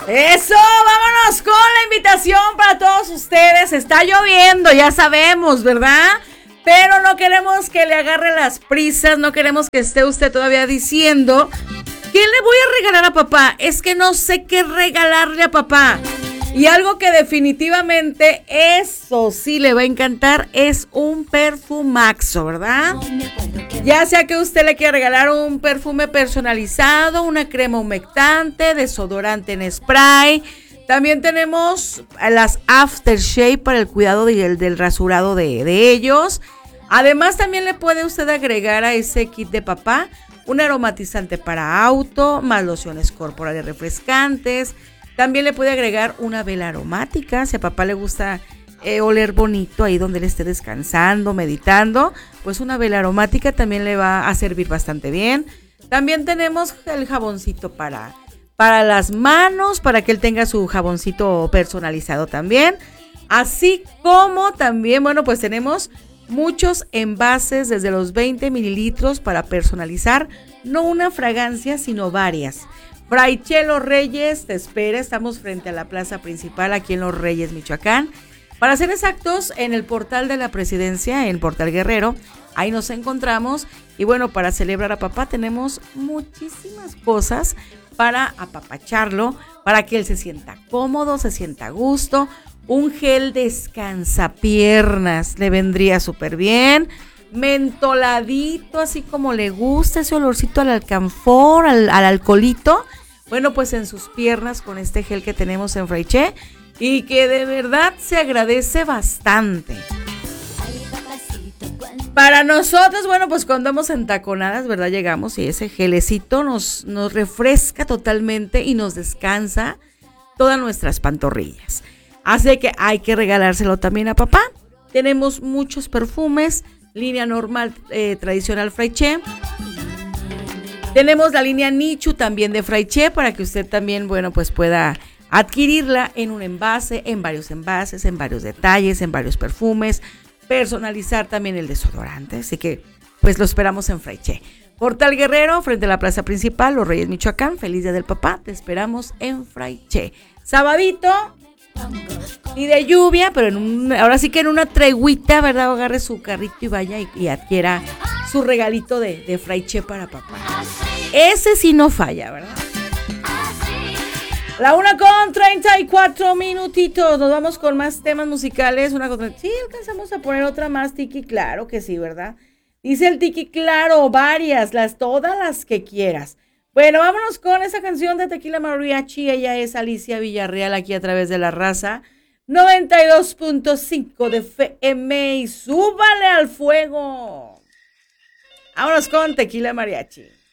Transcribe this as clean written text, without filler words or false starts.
Eso, vámonos con la invitación para todos ustedes. Está lloviendo, ya sabemos, ¿verdad? Pero no queremos que le agarre las prisas, no queremos que esté usted todavía diciendo, ¿qué le voy a regalar a papá? Es que no sé qué regalarle a papá. Y algo que definitivamente eso sí le va a encantar es un perfumaxo, ¿verdad? Ya sea que usted le quiera regalar un perfume personalizado, una crema humectante, desodorante en spray. También tenemos las aftershave para el cuidado del rasurado de ellos. Además también le puede usted agregar a ese kit de papá un aromatizante para auto, más lociones corporales refrescantes. También le puede agregar una vela aromática, si a papá le gusta oler bonito ahí donde él esté descansando, meditando, pues una vela aromática también le va a servir bastante bien. También tenemos el jaboncito para las manos, para que él tenga su jaboncito personalizado también. Así como también, bueno, pues tenemos muchos envases desde los 20 mililitros para personalizar, no una fragancia, sino varias. Fraiche Los Reyes te espera, estamos frente a la plaza principal aquí en Los Reyes, Michoacán. Para ser exactos, en el portal de la presidencia, en Portal Guerrero, ahí nos encontramos. Y bueno, para celebrar a papá tenemos muchísimas cosas para apapacharlo, para que él se sienta cómodo, se sienta a gusto. Un gel descansapiernas le vendría súper bien. Mentoladito, así como le gusta, ese olorcito al alcanfor, al alcoholito. Bueno, pues en sus piernas con este gel que tenemos en Fraiche y que de verdad se agradece bastante. Para nosotros, bueno, pues cuando vamos entaconadas, ¿verdad? Llegamos y ese gelecito nos refresca totalmente y nos descansa todas nuestras pantorrillas. Así que hay que regalárselo también a papá. Tenemos muchos perfumes, línea normal, tradicional Fraiche. Tenemos la línea Nichu también de Fraiche para que usted también, bueno, pues pueda adquirirla en un envase, en varios envases, en varios detalles, en varios perfumes. Personalizar también el desodorante. Así que, pues lo esperamos en Fraiche. Portal Guerrero, frente a la plaza principal, Los Reyes, Michoacán. Feliz Día del Papá. Te esperamos en Fraiche. Sabadito y de lluvia, pero ahora sí que en una treguita, ¿verdad? Agarre su carrito y vaya y adquiera su regalito de Fraiche para papá. Ese sí no falla, ¿verdad? La 1:34 minutitos. Nos vamos con más temas musicales. Sí, alcanzamos a poner otra más, Tiki. Claro que sí, ¿verdad? Dice el Tiki, claro, varias, todas las que quieras. Bueno, vámonos con esa canción de Tequila Mariachi. Ella es Alicia Villarreal aquí a través de La Raza 92.5 de FM y súbale al fuego. Vámonos con Tequila Mariachi.